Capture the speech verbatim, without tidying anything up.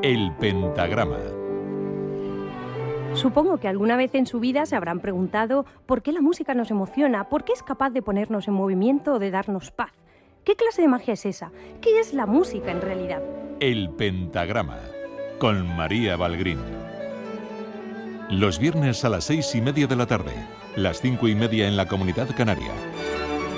El pentagrama. Supongo que alguna vez en su vida se habrán preguntado por qué la música nos emociona, por qué es capaz de ponernos en movimiento o de darnos paz. ¿Qué clase de magia es esa? ¿Qué es la música en realidad? El pentagrama, con María Balgrín. Los viernes a las seis y media de la tarde, las cinco y media en la Comunidad Canaria.